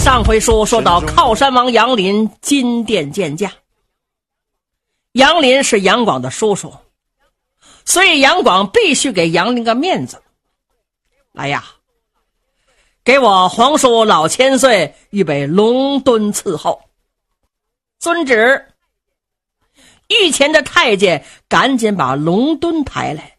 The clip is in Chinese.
上回说到靠山王杨林金殿见驾，杨林是杨广的叔叔，所以杨广必须给杨林个面子。来呀，给我皇叔老千岁预备龙墩伺候。遵旨。御前的太监赶紧把龙墩抬来，